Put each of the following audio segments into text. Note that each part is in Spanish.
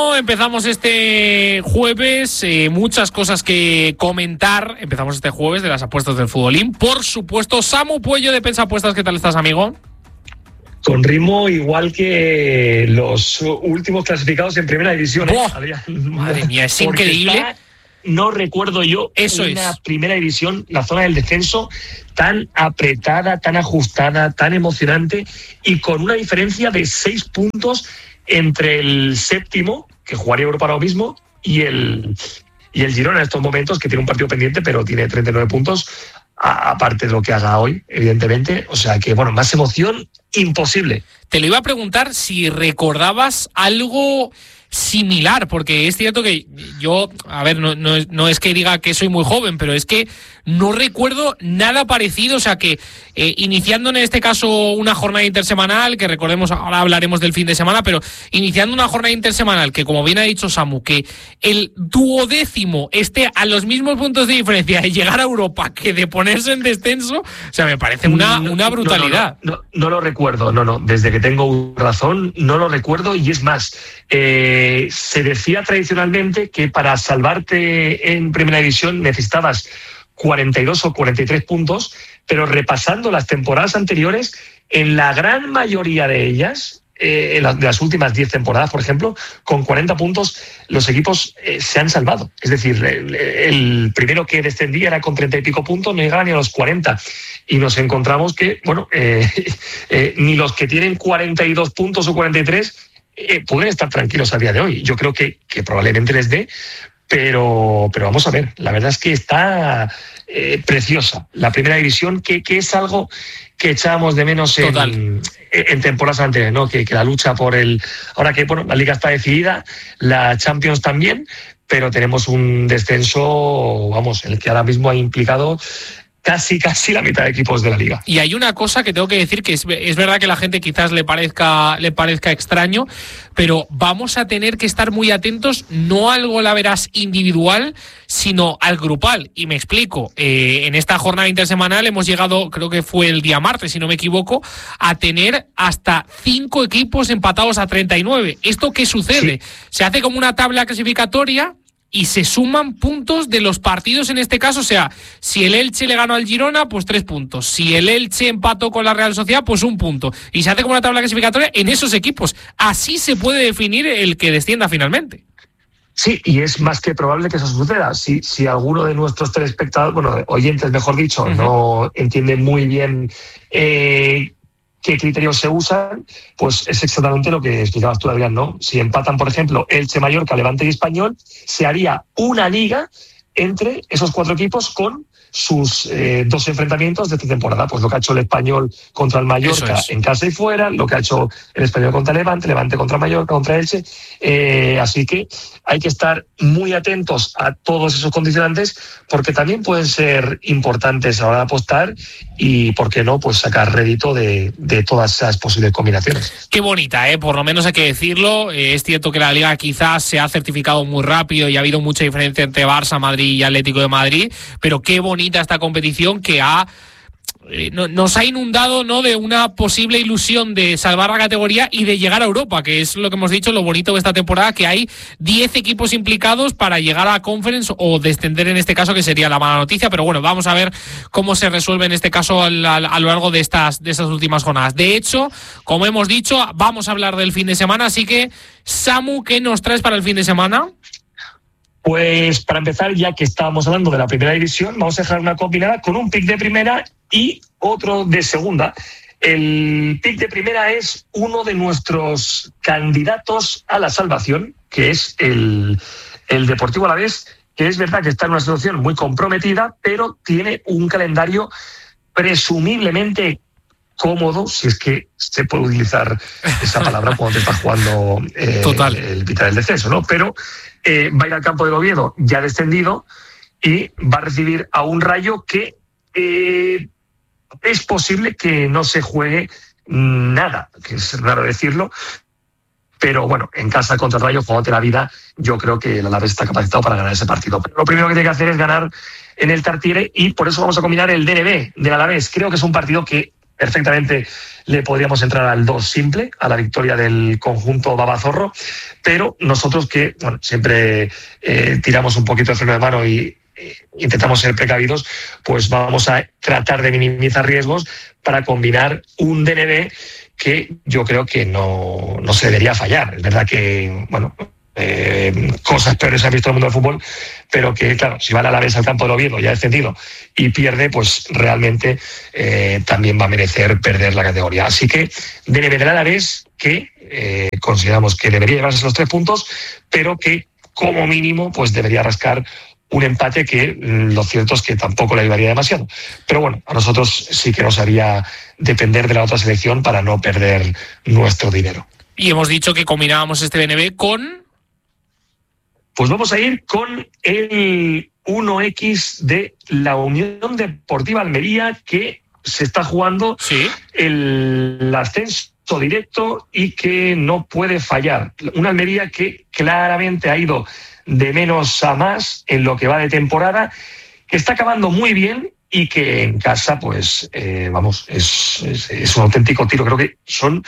Empezamos este jueves, muchas cosas que comentar. Empezamos este jueves de las apuestas del futbolín. Por supuesto, Samu Puello de Pensa Apuestas, ¿qué tal estás, amigo? Con ritmo igual que los últimos clasificados en primera división. Madre mía, es increíble. No recuerdo yo primera división, la zona del descenso, tan apretada, tan ajustada, tan emocionante y con una diferencia de 6 puntos entre el séptimo, que jugaría Europa ahora mismo, y el Girona en estos momentos, que tiene un partido pendiente, pero tiene 39 puntos, aparte de lo que haga hoy, evidentemente. O sea que, bueno, más emoción imposible. Te lo iba a preguntar si recordabas algo similar, porque es cierto que yo, a ver, no es que diga que soy muy joven, pero es que no recuerdo nada parecido. O sea que iniciando en este caso una jornada intersemanal, que recordemos, ahora hablaremos del fin de semana, pero iniciando una jornada intersemanal que, como bien ha dicho Samu, que el 12º esté a los mismos puntos de diferencia de llegar a Europa que de ponerse en descenso, o sea, me parece una brutalidad. No lo recuerdo, desde que tengo razón no lo recuerdo. Y es más, se decía tradicionalmente que para salvarte en primera división necesitabas 42 o 43 puntos, pero repasando las temporadas anteriores, en la gran mayoría de ellas, de las últimas 10 temporadas, por ejemplo, con 40 puntos los equipos se han salvado. Es decir, el primero que descendía era con 30 y pico puntos, no llegaba ni a los 40. Y nos encontramos que, ni los que tienen 42 puntos o 43 pueden estar tranquilos a día de hoy. Yo creo que probablemente les dé, pero vamos a ver. La verdad es que está preciosa la primera división, que es algo que echábamos de menos en temporadas anteriores, ¿no? Que la lucha por ahora que la Liga está decidida, la Champions también, pero tenemos un descenso, en el que ahora mismo ha implicado casi la mitad de equipos de la Liga. Y hay una cosa que tengo que decir, que es verdad que a la gente quizás le parezca extraño, pero vamos a tener que estar muy atentos, no al golaveras individual, sino al grupal. Y me explico. En esta jornada intersemanal hemos llegado, creo que fue el día martes, si no me equivoco, a tener hasta 5 equipos empatados a 39. ¿Esto qué sucede? Sí. Se hace como una tabla clasificatoria y se suman puntos de los partidos en este caso. O sea, si el Elche le ganó al Girona, pues 3 puntos. Si el Elche empató con la Real Sociedad, pues 1 punto. Y se hace como una tabla clasificatoria en esos equipos. Así se puede definir el que descienda finalmente. Sí, y es más que probable que eso suceda. Si alguno de nuestros telespectadores, oyentes mejor dicho, no entiende muy bien qué criterios se usan, pues es exactamente lo que explicabas tú, Adrián, ¿no? Si empatan, por ejemplo, Elche, Mallorca, Levante y Español, se haría una liga entre esos 4 equipos con sus 2 enfrentamientos de esta temporada. Pues lo que ha hecho el Español contra el Mallorca en casa y fuera, lo que ha hecho el Español contra Levante, Levante contra Mallorca, contra Elche. Así que hay que estar muy atentos a todos esos condicionantes, porque también pueden ser importantes a la hora de apostar y, ¿por qué no?, pues sacar rédito de todas esas posibles combinaciones. Qué bonita, por lo menos hay que decirlo. Es cierto que la Liga quizás se ha certificado muy rápido y ha habido mucha diferencia entre Barça, Madrid y Atlético de Madrid, pero qué bonita esta competición que nos ha inundado, ¿no?, de una posible ilusión de salvar la categoría y de llegar a Europa, que es lo que hemos dicho, lo bonito de esta temporada, que hay 10 equipos implicados para llegar a la Conference o descender en este caso, que sería la mala noticia. Pero bueno, vamos a ver cómo se resuelve en este caso a lo largo de estas últimas jornadas. De hecho, como hemos dicho, vamos a hablar del fin de semana, así que, Samu, ¿qué nos traes para el fin de semana? Pues para empezar, ya que estábamos hablando de la primera división, vamos a dejar una combinada con un pick de primera y otro de segunda. El pick de primera es uno de nuestros candidatos a la salvación, que es el Deportivo Alavés, que es verdad que está en una situación muy comprometida, pero tiene un calendario presumiblemente cómodo, si es que se puede utilizar esa palabra cuando te estás jugando el evitar el descenso, ¿no? Pero va a ir al campo del Oviedo, ya descendido, y va a recibir a un Rayo que es posible que no se juegue nada, que es raro decirlo, pero bueno, en casa contra el Rayo, jugándote la vida, yo creo que el Alavés está capacitado para ganar ese partido. Pero lo primero que tiene que hacer es ganar en el Tartiere, y por eso vamos a combinar el DNB del Alavés. Creo que es un partido que perfectamente le podríamos entrar al 2 simple, a la victoria del conjunto babazorro, pero nosotros que siempre tiramos un poquito de freno de mano y intentamos ser precavidos, pues vamos a tratar de minimizar riesgos para combinar un DNB que yo creo que no se debería fallar. Es verdad que, cosas peores se han visto en el mundo del fútbol, pero que, claro, si va a la vez al campo del Oviedo, ya descendido, y pierde, pues realmente también va a merecer perder la categoría. Así que DNB del Alavés, que consideramos que debería llevarse los 3 puntos, pero que como mínimo pues debería rascar un empate que lo cierto es que tampoco le ayudaría demasiado. Pero bueno, a nosotros sí que nos haría depender de la otra selección para no perder nuestro dinero. Y hemos dicho que combinábamos este BNB con... Pues vamos a ir con el 1X de la Unión Deportiva Almería, que se está jugando el ascenso directo y que no puede fallar. Una Almería que claramente ha ido de menos a más en lo que va de temporada, que está acabando muy bien y que en casa, pues, es un auténtico tiro. Creo que son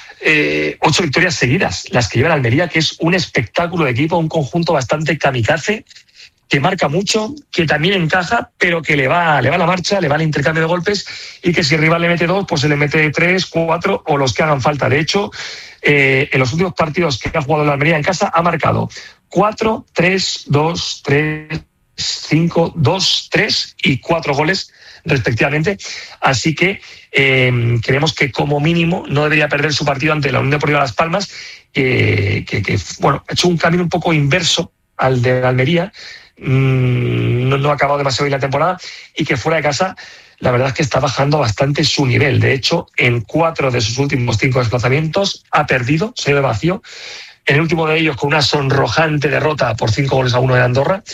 8 victorias seguidas las que lleva la Almería, que es un espectáculo de equipo, un conjunto bastante kamikaze, que marca mucho, que también encaja, pero que le va la marcha, le va el intercambio de golpes, y que si el rival le mete 2, pues se le mete 3, 4 o los que hagan falta. De hecho, en los últimos partidos que ha jugado la Almería en casa ha marcado 4, 3, 2, 3, 5, 2, 3 y 4 goles respectivamente. Así que creemos que como mínimo no debería perder su partido ante la Unión Deportiva Las Palmas, que ha hecho un camino un poco inverso al de la Almería. No ha acabado demasiado bien la temporada y que fuera de casa la verdad es que está bajando bastante su nivel. De hecho, en 4 de sus últimos 5 desplazamientos ha perdido, se ha ido de vacío. En el último de ellos con una sonrojante derrota por 5-1 de Andorra.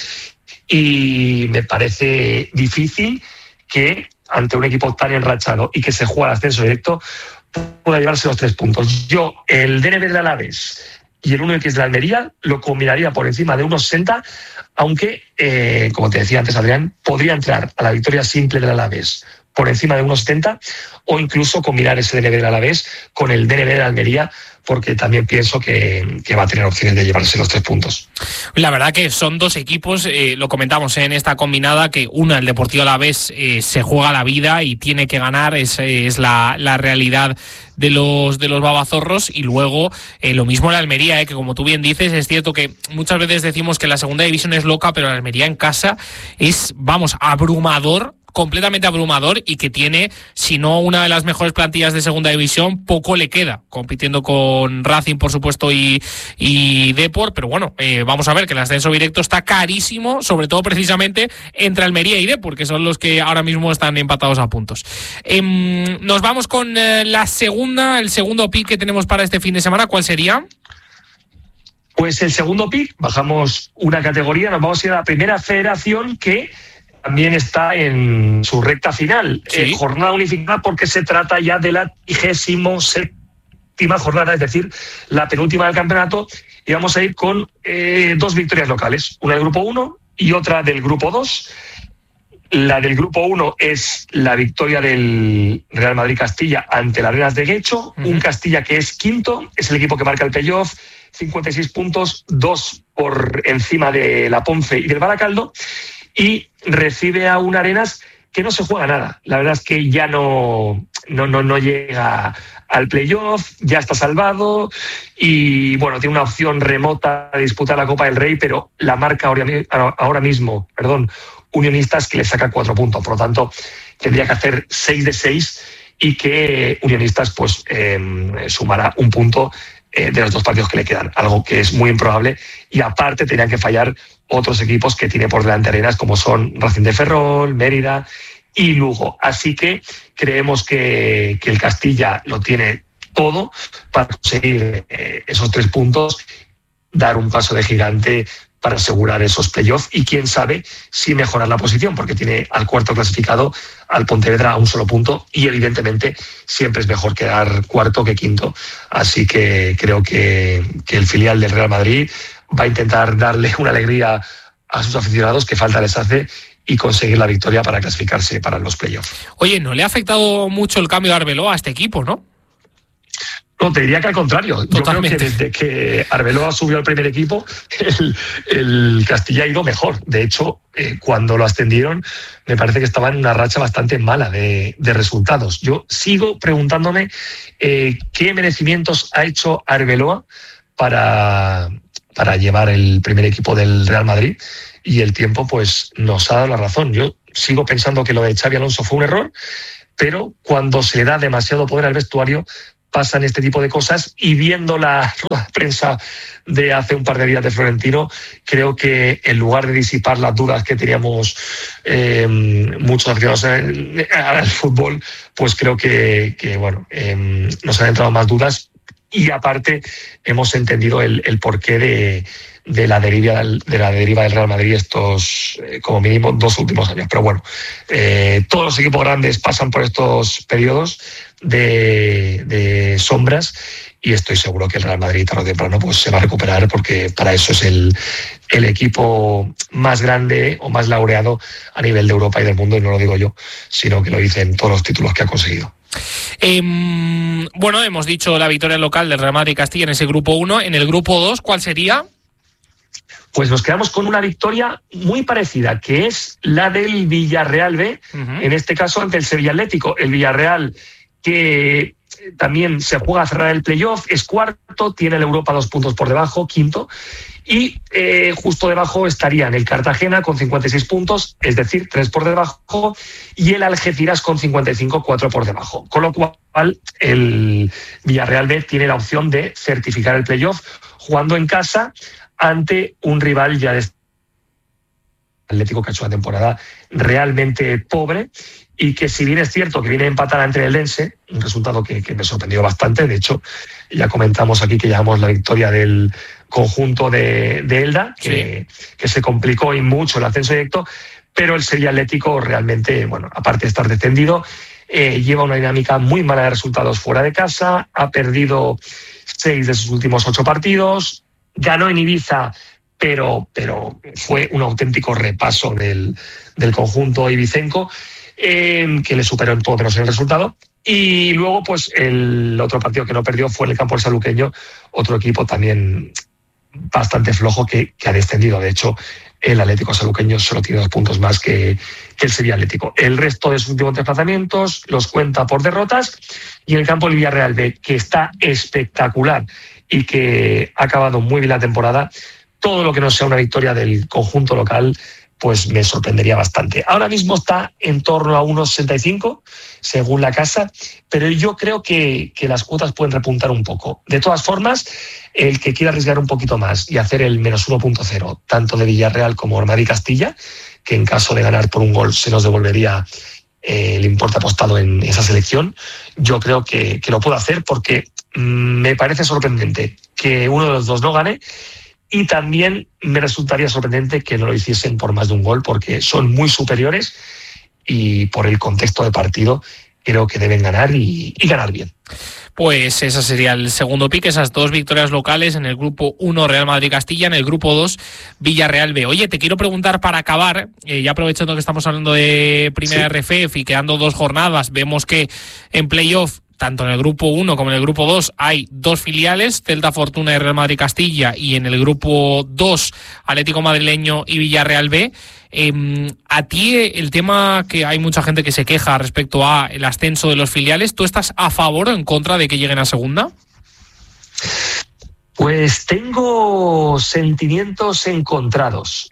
Y me parece difícil que ante un equipo tan enrachado y que se juega el ascenso directo pueda llevarse los 3 puntos. Yo, el DNB del Alavés y el 1X de la Almería lo combinaría por encima de 1,60, aunque, como te decía antes, Adrián, podría entrar a la victoria simple del Alavés por encima de 1,70 o incluso combinar ese DNB del Alavés con el DNB de la Almería, porque también pienso que va a tener opciones de llevarse los 3 puntos. La verdad que son 2 equipos, lo comentamos en esta combinada, que una, el Deportivo Alavés, se juega la vida y tiene que ganar, es la realidad de los babazorros, y luego lo mismo la Almería, que como tú bien dices, es cierto que muchas veces decimos que la segunda división es loca, pero la Almería en casa es, abrumador, completamente abrumador, y que tiene, si no una de las mejores plantillas de segunda división, poco le queda, compitiendo con Racing, por supuesto, y Depor, pero bueno, vamos a ver que el ascenso directo está carísimo, sobre todo precisamente entre Almería y Depor, que son los que ahora mismo están empatados a puntos. Nos vamos con el segundo pick que tenemos para este fin de semana. ¿Cuál sería? Pues el segundo pick, bajamos una categoría, nos vamos a ir a la Primera Federación, que también está en su recta final. ¿Sí? Jornada unificada, porque se trata ya de la 37ª jornada, es decir, la penúltima del campeonato, y vamos a ir con 2 victorias locales, una del grupo 1 y otra del grupo 2. La del grupo 1 es la victoria del Real Madrid Castilla ante las Arenas de Guecho, un Castilla que es quinto, es el equipo que marca el playoff, 56 puntos, 2 por encima de la Ponce y del Baracaldo, y recibe a un Arenas que no se juega nada. La verdad es que ya no llega al playoff, ya está salvado y bueno, tiene una opción remota de disputar la Copa del Rey, pero la marca ahora mismo, Unionistas, que le saca 4 puntos. Por lo tanto, tendría que hacer 6 de 6 y que Unionistas pues sumará un punto de los 2 partidos que le quedan, algo que es muy improbable, y aparte tendrían que fallar otros equipos que tiene por delante Arenas, como son Racing de Ferrol, Mérida y Lugo. Así que creemos que el Castilla lo tiene todo para conseguir esos 3 puntos, dar un paso de gigante para asegurar esos playoffs y quién sabe si mejorar la posición, porque tiene al cuarto clasificado, al Pontevedra, a un solo punto, y evidentemente siempre es mejor quedar cuarto que quinto. Así que creo que el filial del Real Madrid va a intentar darle una alegría a sus aficionados que falta les hace, y conseguir la victoria para clasificarse para los playoffs. Oye, ¿no le ha afectado mucho el cambio de Arbeloa a este equipo, no? No, te diría que al contrario. Totalmente. Yo creo que desde que Arbeloa subió al primer equipo, el Castilla ha ido mejor. De hecho, cuando lo ascendieron, me parece que estaba en una racha bastante mala de resultados. Yo sigo preguntándome qué merecimientos ha hecho Arbeloa para llevar el primer equipo del Real Madrid, y el tiempo pues nos ha dado la razón. Yo sigo pensando que lo de Xabi Alonso fue un error, pero cuando se le da demasiado poder al vestuario pasan este tipo de cosas, y viendo la prensa de hace un par de días de Florentino, creo que en lugar de disipar las dudas que teníamos muchos aficionados al fútbol, pues creo que nos han entrado más dudas, y aparte hemos entendido el porqué de la deriva del Real Madrid estos, como mínimo, 2 últimos años. Pero bueno, todos los equipos grandes pasan por estos periodos de sombras, y estoy seguro que el Real Madrid tarde o temprano pues se va a recuperar, porque para eso es el equipo más grande o más laureado a nivel de Europa y del mundo, y no lo digo yo, sino que lo dicen todos los títulos que ha conseguido. Bueno, hemos dicho la victoria local del Real Madrid Castilla en ese grupo 1. En el grupo 2, ¿cuál sería? Pues nos quedamos con una victoria muy parecida, que es la del Villarreal B, en este caso ante el Sevilla Atlético. El Villarreal, que también se juega a cerrar el playoff, es cuarto, tiene el Europa 2 puntos por debajo, quinto, y justo debajo estarían el Cartagena con 56 puntos, es decir, 3 por debajo, y el Algeciras con 55, 4 por debajo. Con lo cual, el Villarreal B tiene la opción de certificar el playoff jugando en casa ante un rival ya de Atlético, que ha hecho una temporada realmente pobre, y que, si bien es cierto que viene a empatar ante el Eldense, un resultado que me sorprendió bastante. De hecho, ya comentamos aquí que llevamos la victoria del conjunto de Elda, que se complicó y mucho el ascenso directo, pero el Sevilla Atlético realmente, bueno, aparte de estar descendido, lleva una dinámica muy mala de resultados fuera de casa, ha perdido 6 de sus últimos 8 partidos, ganó en Ibiza, pero fue un auténtico repaso del conjunto ibicenco, que le superó en todo menos en el resultado. Y luego, pues el otro partido que no perdió fue en el campo del Saluqueño, otro equipo también bastante flojo que ha descendido. De hecho, el Atlético Saluqueño solo tiene 2 puntos más que el Sevilla Atlético. El resto de sus últimos desplazamientos los cuenta por derrotas, y en el campo del Villarreal B, que está espectacular y que ha acabado muy bien la temporada, todo lo que no sea una victoria del conjunto local pues me sorprendería bastante. Ahora mismo está en torno a 1,65 según la casa, pero yo creo que las cuotas pueden repuntar un poco. De todas formas, el que quiera arriesgar un poquito más y hacer el menos 1.0, tanto de Villarreal como Madrid Castilla, que en caso de ganar por un gol se nos devolvería el importe apostado en esa selección, yo creo que lo puedo hacer, porque me parece sorprendente que uno de los dos no gane. Y también me resultaría sorprendente que no lo hiciesen por más de un gol, porque son muy superiores, y por el contexto de partido creo que deben ganar y ganar bien. Pues ese sería el segundo pick, esas 2 victorias locales en el grupo 1 Real Madrid-Castilla, en el grupo 2 Villarreal B. Oye, te quiero preguntar para acabar, ya aprovechando que estamos hablando de primera RFF y quedando 2 jornadas, vemos que en playoff, tanto en el grupo 1 como en el grupo 2, hay 2 filiales, Celta Fortuna y Real Madrid Castilla, y en el grupo 2, Atlético Madrileño y Villarreal B. A ti, el tema que hay mucha gente que se queja respecto a el ascenso de los filiales, ¿tú estás a favor o en contra de que lleguen a segunda? Pues tengo sentimientos encontrados.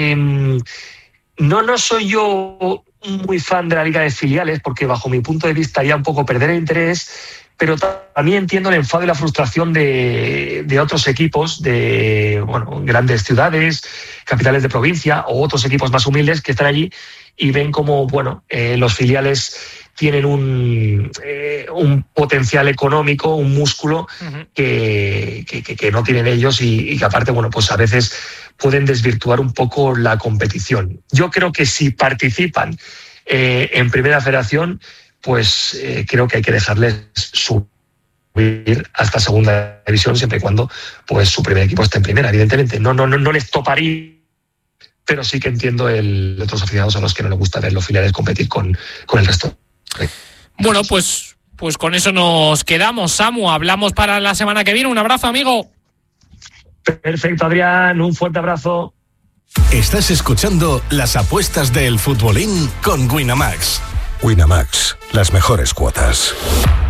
No soy yo muy fan de la Liga de Filiales, porque bajo mi punto de vista haría un poco perder el interés, pero también entiendo el enfado y la frustración de otros equipos de grandes ciudades, capitales de provincia, o otros equipos más humildes que están allí y ven como los filiales tienen un potencial económico, un músculo que no tienen ellos, y que aparte pues a veces pueden desvirtuar un poco la competición. Yo creo que si participan en Primera Federación, pues creo que hay que dejarles subir hasta Segunda División, siempre y cuando pues su primer equipo esté en Primera. Evidentemente no les toparía pero sí que entiendo el otros aficionados a los que no les gusta ver los filiales competir con el resto. Bueno, pues con eso nos quedamos, Samu. Hablamos para la semana que viene. Un abrazo, amigo. Perfecto, Adrián. Un fuerte abrazo. Estás escuchando las apuestas del futbolín con Winamax. Winamax, las mejores cuotas.